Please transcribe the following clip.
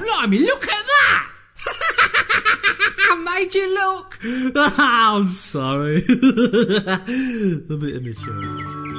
blimey, look at that! I made you look! I'm sorry. A bit immature.